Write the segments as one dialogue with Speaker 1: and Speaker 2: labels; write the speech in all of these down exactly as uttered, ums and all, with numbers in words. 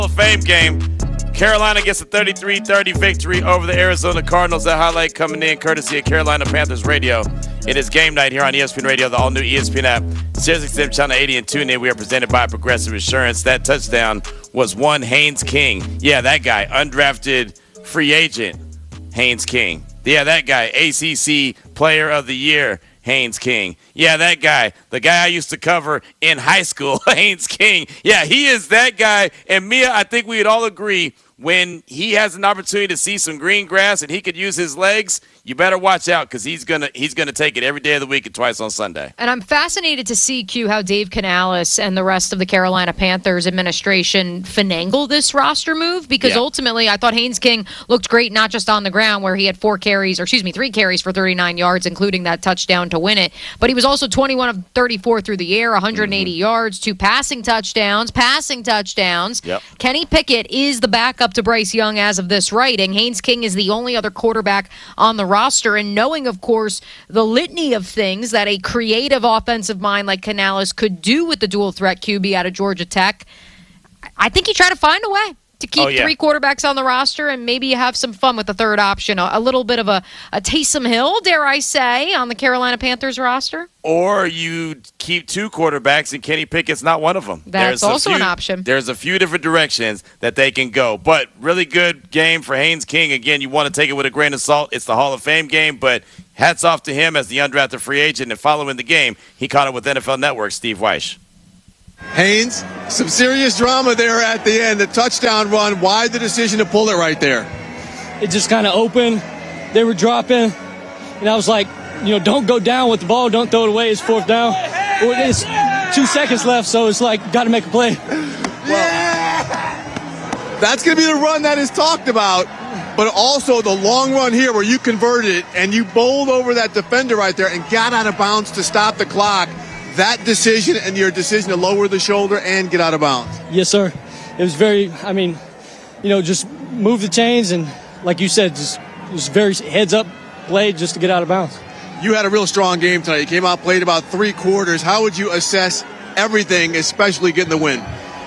Speaker 1: Hall of Fame game. Carolina gets a thirty-three thirty victory over the Arizona Cardinals. That highlight coming in courtesy of Carolina Panthers Radio. It is game night here on E S P N Radio, the all-new E S P N app, SiriusXM Channel eighty, and tune in. We are presented by Progressive Insurance. That touchdown was one Haynes King. Yeah, that guy, undrafted free agent, Haynes King. Yeah, that guy, A C C Player of the Year, Haynes King. Yeah, that guy, the guy I used to cover in high school, Haynes King. Yeah, he is that guy. And Mia, I think we would all agree, when he has an opportunity to see some green grass and he could use his legs, you better watch out because he's gonna he's gonna take it every day of the week and twice on Sunday.
Speaker 2: And I'm fascinated to see, Q, how Dave Canales and the rest of the Carolina Panthers administration finagle this roster move, because
Speaker 1: Yeah.
Speaker 2: ultimately I thought Haynes King looked great, not just on the ground where he had four carries, or excuse me, three carries for thirty-nine yards, including that touchdown to win it, but he was also twenty-one of thirty-four through the air, one hundred eighty mm-hmm. yards, two passing touchdowns, passing touchdowns.
Speaker 1: Yep.
Speaker 2: Kenny Pickett is the backup to Bryce Young as of this writing. Haynes King is the only other quarterback on the roster, and knowing, of course, the litany of things that a creative offensive mind like Canales could do with the dual threat Q B out of Georgia Tech, I think he tried to find a way to keep
Speaker 1: oh, yeah.
Speaker 2: three quarterbacks on the roster and maybe have some fun with the third option. A, a little bit of a, a Taysom Hill, dare I say, on the Carolina Panthers roster.
Speaker 1: Or you keep two quarterbacks and Kenny Pickett's not one of them.
Speaker 2: That's
Speaker 1: there's
Speaker 2: also
Speaker 1: few,
Speaker 2: an option.
Speaker 1: There's a few different directions that they can go. But really good game for Haynes King. Again, you want to take it with a grain of salt. It's the Hall of Fame game, but hats off to him as the undrafted free agent. And following the game, he caught it with N F L Network, Steve Weish.
Speaker 3: Haynes, some serious drama there at the end. The touchdown run. Why the decision to pull it right there?
Speaker 4: It just kind of opened. They were dropping. And I was like, you know, don't go down with the ball. Don't throw it away. It's fourth down. It's two seconds left, so it's like, got to make a play.
Speaker 3: Yeah! That's going to be the run that is talked about. But also the long run here where you converted it and you bowled over that defender right there and got out of bounds to stop the clock. That decision and your decision to lower the shoulder and get out of bounds.
Speaker 4: Yes, sir. It was very, I mean, you know, just move the chains and, like you said, just, just very heads-up play just to get out of bounds.
Speaker 3: You had a real strong game tonight. You came out, played about three quarters. How would you assess everything, especially getting the win?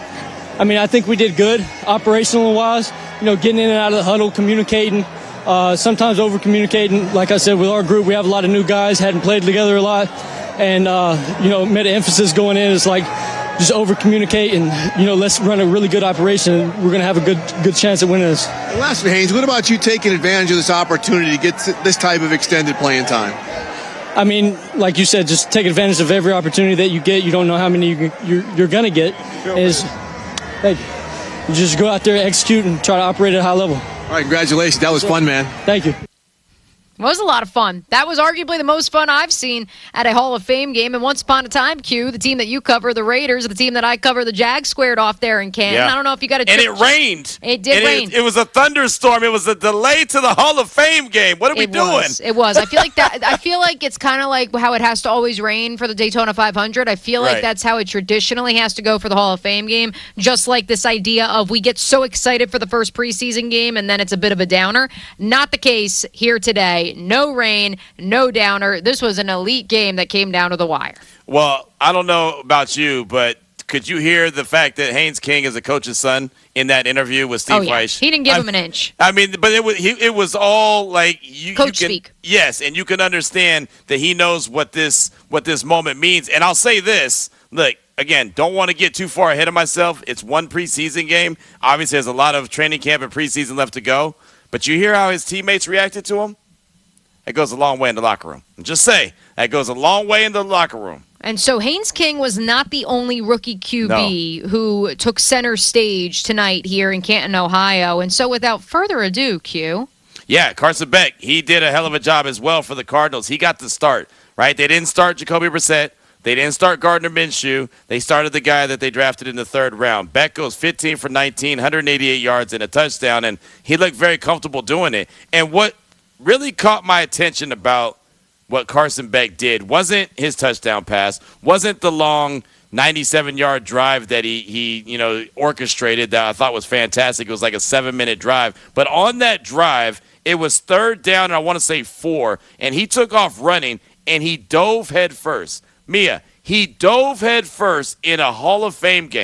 Speaker 4: I mean, I think we did good operational-wise, you know, getting in and out of the huddle, communicating, uh, sometimes over-communicating. Like I said, with our group, we have a lot of new guys, hadn't played together a lot. And, uh, you know, made an emphasis going in. It's like just over-communicate and, you know, let's run a really good operation. We're going to have a good good chance at winning this.
Speaker 3: And lastly, Haynes, what about you taking advantage of this opportunity to get this type of extended playing time?
Speaker 4: I mean, like you said, just take advantage of every opportunity that you get. You don't know how many you, you're, you're going to get. Is, hey, you just go out there, execute, and try to operate at a high level.
Speaker 3: All right, congratulations. That was fun, man.
Speaker 4: Thank you.
Speaker 2: It was a lot of fun. That was arguably the most fun I've seen at a Hall of Fame game. And once upon a time, Q, the team that you cover, the Raiders, the team that I cover, the Jags, squared off there in Canton.
Speaker 1: Yeah.
Speaker 2: I don't know if you got a
Speaker 1: And
Speaker 2: trip.
Speaker 1: it rained.
Speaker 2: It did
Speaker 1: and
Speaker 2: rain.
Speaker 1: It, it was a thunderstorm. It was a delay to the Hall of Fame game. What are we
Speaker 2: it
Speaker 1: doing?
Speaker 2: Was. It was. I feel like that. I feel like it's kind of like how it has to always rain for the Daytona five hundred. I feel like
Speaker 1: Right.
Speaker 2: that's how it traditionally has to go for the Hall of Fame game. Just like this idea of we get so excited for the first preseason game and then it's a bit of a downer. Not the case here today. No rain. No downer. This was an elite game that came down to the wire.
Speaker 1: Well, I don't know about you, but could you hear the fact that Haynes King is a coach's son in that interview with Steve
Speaker 2: oh, yeah.
Speaker 1: Weish?
Speaker 2: He didn't give
Speaker 1: I,
Speaker 2: him an inch.
Speaker 1: I mean, but it was he, it was all like you,
Speaker 2: Coach
Speaker 1: you can,
Speaker 2: speak.
Speaker 1: Yes, and you can understand that he knows what this what this moment means. And I'll say this: look, again, don't want to get too far ahead of myself. It's one preseason game. Obviously, there's a lot of training camp and preseason left to go. But you hear how his teammates reacted to him? That goes a long way in the locker room. Just say, that goes a long way in the locker room.
Speaker 2: And so Haynes King was not the only rookie Q B no. who took center stage tonight here in Canton, Ohio. And so without further ado, Q.
Speaker 1: Yeah, Carson Beck, he did a hell of a job as well for the Cardinals. He got the start, right? They didn't start Jacoby Brissett. They didn't start Gardner Minshew. They started the guy that they drafted in the third round. Beck goes fifteen for nineteen, one hundred eighty-eight yards and a touchdown, and he looked very comfortable doing it. And what really caught my attention about what Carson Beck did wasn't his touchdown pass, wasn't the long ninety-seven-yard drive that he, he, you know, orchestrated that I thought was fantastic. It was like a seven-minute drive. But on that drive, it was third down, and I want to say four, and he took off running, and he dove head first. Mia, he dove head first in a Hall of Fame game.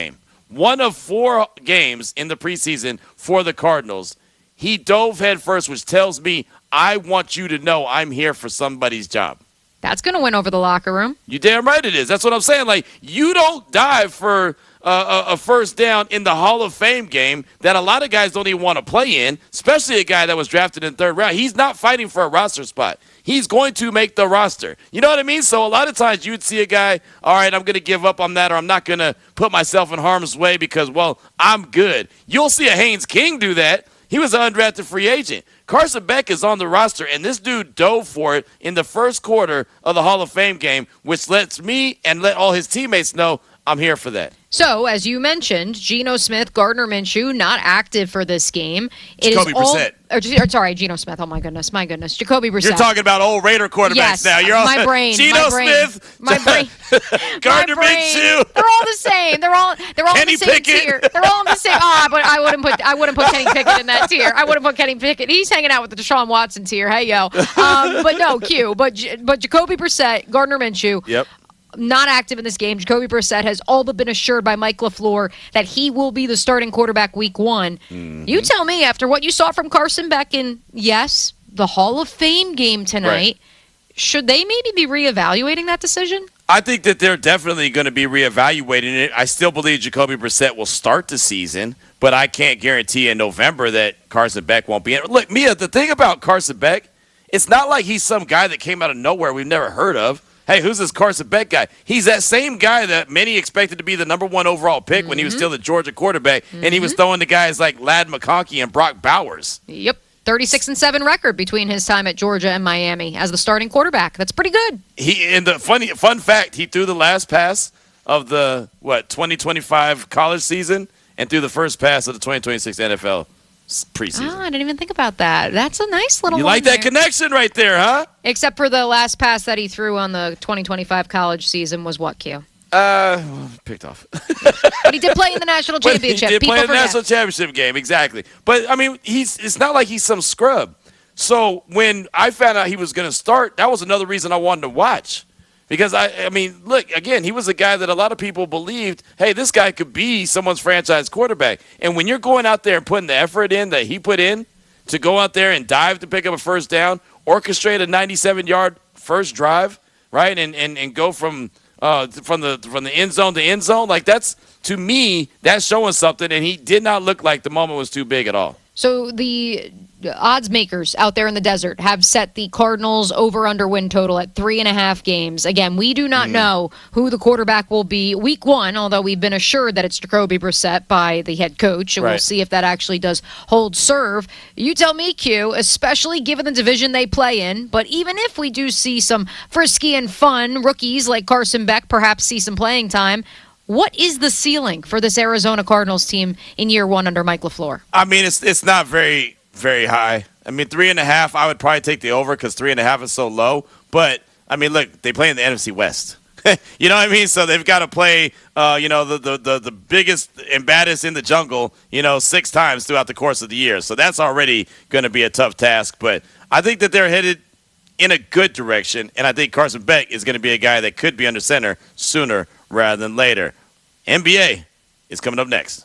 Speaker 1: one of four games in the preseason for the Cardinals, he dove head first, which tells me I want you to know I'm here for somebody's job.
Speaker 2: That's going to win over the locker room.
Speaker 1: You damn right it is. That's what I'm saying. Like, you don't dive for uh, a, a first down in the Hall of Fame game that a lot of guys don't even want to play in, especially a guy that was drafted in third round. He's not fighting for a roster spot. He's going to make the roster. You know what I mean? So a lot of times you would see a guy, all right, I'm going to give up on that, or I'm not going to put myself in harm's way because, well, I'm good. You'll see a Haynes King do that. He was an undrafted free agent. Carson Beck is on the roster, and this dude dove for it in the first quarter of the Hall of Fame game, which lets me and let all his teammates know I'm here for that.
Speaker 2: So, as you mentioned, Geno Smith, Gardner Minshew, not active for this game. It
Speaker 1: Jacoby
Speaker 2: is all,
Speaker 1: Brissett.
Speaker 2: Or, or, sorry, Geno Smith. Oh, my goodness. My goodness. Jacoby Brissett.
Speaker 1: You're talking about old Raider quarterbacks
Speaker 2: yes,
Speaker 1: now. You're
Speaker 2: my
Speaker 1: all,
Speaker 2: brain.
Speaker 1: Geno
Speaker 2: my brain,
Speaker 1: Smith.
Speaker 2: My brain.
Speaker 1: Gardner
Speaker 2: my brain.
Speaker 1: Minshew.
Speaker 2: They're all the same. They're all they're all
Speaker 1: Kenny
Speaker 2: in the same
Speaker 1: Pickett.
Speaker 2: tier. They're all in the same. Oh, but I wouldn't put I wouldn't put Kenny Pickett in that tier. I wouldn't put Kenny Pickett. He's hanging out with the Deshaun Watson tier. Hey yo. Um, but no, Q. But but Jacoby Brissett, Gardner Minshew.
Speaker 1: Yep.
Speaker 2: Not active in this game. Jacoby Brissett has all but been assured by Mike LaFleur that he will be the starting quarterback week one. Mm-hmm. You tell me, after what you saw from Carson Beck in, yes, the Hall of Fame game tonight, right, should they maybe be reevaluating that decision?
Speaker 1: I think that they're definitely going to be reevaluating it. I still believe Jacoby Brissett will start the season, but I can't guarantee in November that Carson Beck won't be in. Look, Mia, the thing about Carson Beck, it's not like he's some guy that came out of nowhere we've never heard of. Hey, who's this Carson Beck guy? He's that same guy that many expected to be the number one overall pick mm-hmm. when he was still the Georgia quarterback, mm-hmm. and he was throwing to guys like Ladd McConkey and Brock Bowers.
Speaker 2: Yep, thirty-six and seven record between his time at Georgia and Miami as the starting quarterback. That's pretty good.
Speaker 1: He and the funny fun fact, he threw the last pass of the what twenty twenty-five college season and threw the first pass of the twenty twenty-six N F L preseason.
Speaker 2: Oh, I didn't even think about that. That's a nice little
Speaker 1: You
Speaker 2: one
Speaker 1: like that
Speaker 2: there.
Speaker 1: connection right there, huh?
Speaker 2: Except for the last pass that he threw on the twenty twenty-five college season was what, Q?
Speaker 1: Uh, picked off.
Speaker 2: But he did play in the national championship.
Speaker 1: But he did
Speaker 2: People
Speaker 1: play in the
Speaker 2: forget.
Speaker 1: national championship game, exactly. But, I mean, he's it's not like he's some scrub. So when I found out he was going to start, that was another reason I wanted to watch. Because, I, I mean, look, again, he was a guy that a lot of people believed, hey, this guy could be someone's franchise quarterback. And when you're going out there and putting the effort in that he put in to go out there and dive to pick up a first down, orchestrate a ninety-seven-yard first drive, right, and and, and go from uh, from the from the end zone to end zone, like that's, to me, that's showing something. And he did not look like the moment was too big at all.
Speaker 2: So the odds makers out there in the desert have set the Cardinals over-under win total at three and a half games. Again, we do not mm. know who the quarterback will be week one, although we've been assured that it's Jacoby Brissett by the head coach, and right. we'll see if that actually does hold serve. You tell me, Q, especially given the division they play in, but even if we do see some frisky and fun rookies like Carson Beck perhaps see some playing time, what is the ceiling for this Arizona Cardinals team in year one under Mike LaFleur?
Speaker 1: I mean, it's it's not very, very high. I mean, three and a half, I would probably take the over because three and a half is so low. But, I mean, look, they play in the N F C West. You know what I mean? So they've got to play, uh, you know, the, the, the, the biggest and baddest in the jungle, you know, six times throughout the course of the year. So that's already going to be a tough task. But I think that they're headed in a good direction, and I think Carson Beck is going to be a guy that could be under center sooner rather than later. N B A is coming up next.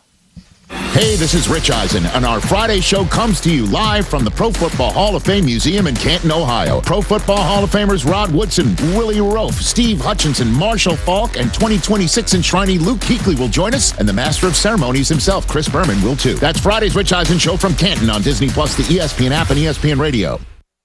Speaker 5: Hey, this is Rich Eisen, and our Friday show comes to you live from the Pro Football Hall of Fame Museum in Canton, Ohio. Pro Football Hall of Famers Rod Woodson, Willie Rofe, Steve Hutchinson, Marshall Falk, and twenty twenty-six enshrinee Luke Kuechly will join us, and the Master of Ceremonies himself, Chris Berman, will too. That's Friday's Rich Eisen show from Canton on Disney Plus, the E S P N app, and E S P N Radio.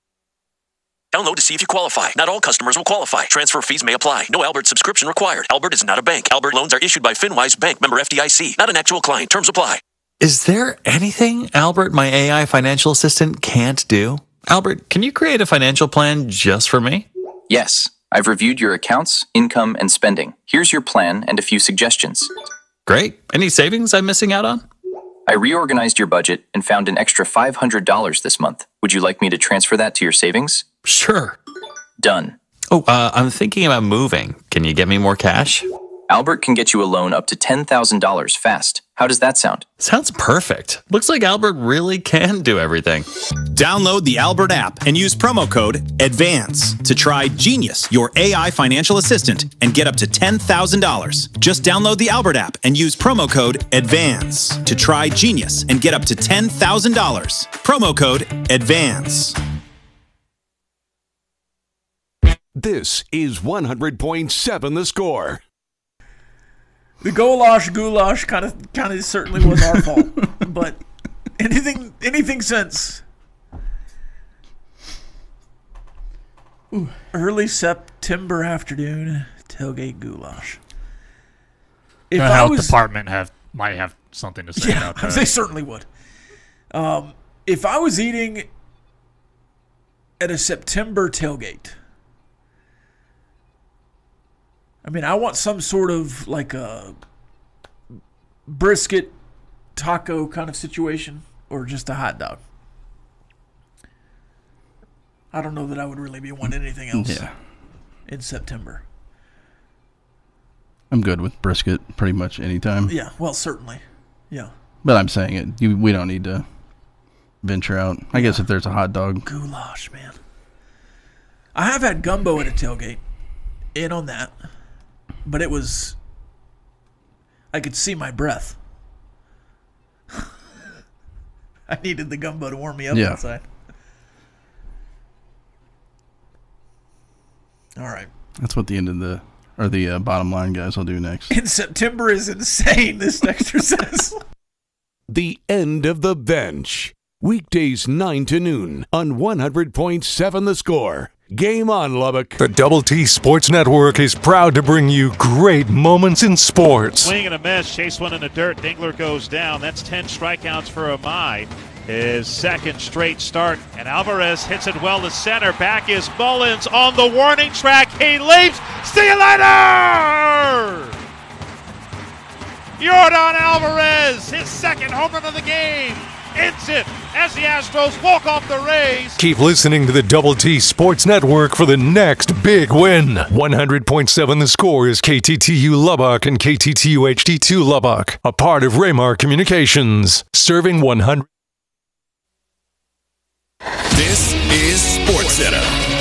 Speaker 6: Download to see if you qualify. Not all customers will qualify. Transfer fees may apply. No Albert subscription required. Albert is not a bank. Albert loans are issued by FinWise Bank, member F D I C. Not an actual client. Terms apply.
Speaker 7: Is there anything Albert, my A I financial assistant, can't do? Albert, can you create a financial plan just for me?
Speaker 8: Yes. I've reviewed your accounts, income, and spending. Here's your plan and a few suggestions.
Speaker 7: Great. Any savings I'm missing out on?
Speaker 8: I reorganized your budget and found an extra five hundred dollars this month. Would you like me to transfer that to your savings?
Speaker 7: Sure.
Speaker 8: Done.
Speaker 7: Oh, uh, I'm thinking about moving. Can you get me more cash?
Speaker 8: Albert can get you a loan up to ten thousand dollars fast. How does that sound?
Speaker 7: Sounds perfect. Looks like Albert really can do everything.
Speaker 9: Download the Albert app and use promo code ADVANCE to try Genius, your A I financial assistant, and get up to ten thousand dollars. Just download the Albert app and use promo code ADVANCE to try Genius and get up to ten thousand dollars. Promo code ADVANCE.
Speaker 10: This is one hundred point seven The Score.
Speaker 11: The goulash goulash kind of kind of certainly was our fault, but anything anything since Ooh, early September afternoon tailgate goulash.
Speaker 12: If the health was, department have might have something to say
Speaker 11: yeah,
Speaker 12: about that.
Speaker 11: They certainly would. Um, if I was eating at a September tailgate, I mean, I want some sort of like a brisket taco kind of situation or just a hot dog. I don't know that I would really be wanting anything else
Speaker 13: yeah.
Speaker 11: in September.
Speaker 13: I'm good with brisket pretty much anytime.
Speaker 11: Yeah, well, certainly. Yeah.
Speaker 13: But I'm saying it. You, we don't need to venture out. I yeah. guess if there's a hot dog.
Speaker 11: Goulash, man. I have had gumbo at a tailgate. In on that. But it was, I could see my breath. I needed the gumbo to warm me up
Speaker 13: yeah.
Speaker 11: inside. All right.
Speaker 13: That's what the end of the, or the uh, bottom line guys will do next.
Speaker 11: In September is insane, this texter says.
Speaker 10: The end of the bench. Weekdays nine to noon on one hundred point seven The Score. Game on, Lubbock.
Speaker 14: The Double T Sports Network is proud to bring you great moments in sports.
Speaker 15: Swing and a miss. Chase one in the dirt. Dingler goes down. That's ten strikeouts for Amai. His second straight start. And Alvarez hits it well to center. Back is Mullins on the warning track. He leaps. See you later! Yordan Alvarez, his second home run of the game. Ends it as the Astros walk off the Rays.
Speaker 14: Keep listening to the Double T Sports Network for the next big win. one hundred point seven The Score is K T T U Lubbock and K T T U H D two Lubbock, a part of Raymar Communications, serving one hundred.
Speaker 10: This is SportsCenter.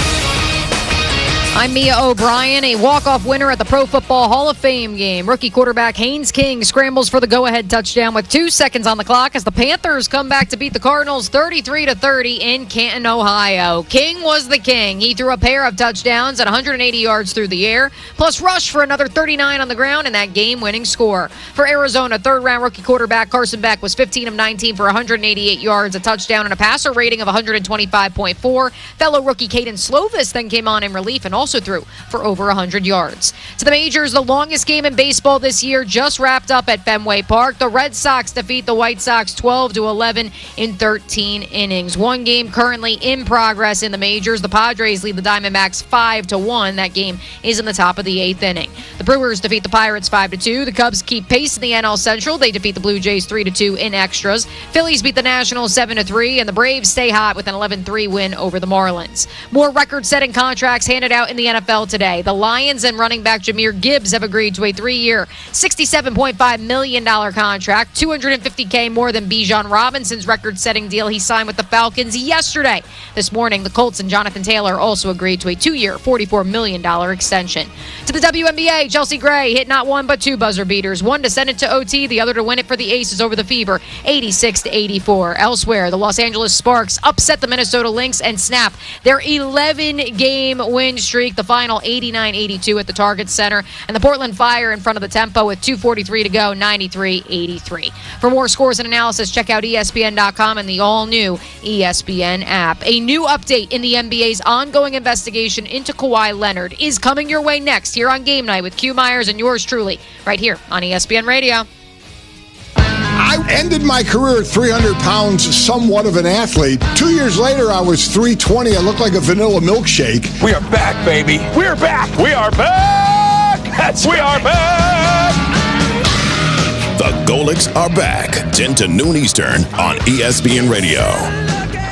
Speaker 2: I'm Mia O'Brien, a walk-off winner at the Pro Football Hall of Fame game. Rookie quarterback Haynes King scrambles for the go-ahead touchdown with two seconds on the clock as the Panthers come back to beat the Cardinals thirty-three to thirty in Canton, Ohio. King was the king. He threw a pair of touchdowns at one hundred eighty yards through the air, plus rushed for another thirty-nine on the ground in that game-winning score. For Arizona, third-round rookie quarterback Carson Beck was fifteen of nineteen for one hundred eighty-eight yards, a touchdown, and a passer rating of one twenty-five point four. Fellow rookie Caden Slovis then came on in relief and also threw for over one hundred yards. To the majors, the longest game in baseball this year just wrapped up at Fenway Park. The Red Sox defeat the White Sox twelve to eleven in thirteen innings. One game currently in progress in the majors. The Padres lead the Diamondbacks five to one. That game is in the top of the eighth inning. The Brewers defeat the Pirates five to two. The Cubs keep pace in the N L Central. They defeat the Blue Jays three to two in extras. Phillies beat the Nationals seven to three, and the Braves stay hot with an eleven three win over the Marlins. More record-setting contracts handed out in the N F L today. The Lions and running back Jahmyr Gibbs have agreed to a three-year, sixty-seven point five million dollars contract, two hundred fifty thousand dollars more than Bijan Robinson's record-setting deal he signed with the Falcons yesterday. This morning, the Colts and Jonathan Taylor also agreed to a two-year, forty-four million dollars extension. To the W N B A, Chelsea Gray hit not one but two buzzer beaters, one to send it to O T, the other to win it for the Aces over the Fever, eighty-six to eighty-four. Elsewhere, the Los Angeles Sparks upset the Minnesota Lynx and snap their eleven-game win streak. The final eighty-nine eighty-two at the Target Center, and the Portland Fire in front of the tempo with two forty-three to go, ninety-three eighty-three. For more scores and analysis, check out E S P N dot com and the all-new E S P N app. A new update in the N B A's ongoing investigation into Kawhi Leonard is coming your way next here on Game Night with Q Myers and yours truly, right here on E S P N Radio.
Speaker 16: I ended my career at three hundred pounds, somewhat of an athlete. Two years later, I was three twenty. I looked like a vanilla milkshake.
Speaker 10: We are back, baby. We're back.
Speaker 15: We are back.
Speaker 10: That's
Speaker 15: we
Speaker 10: right.
Speaker 15: are back.
Speaker 10: The Golics are back. ten to noon Eastern on E S P N Radio.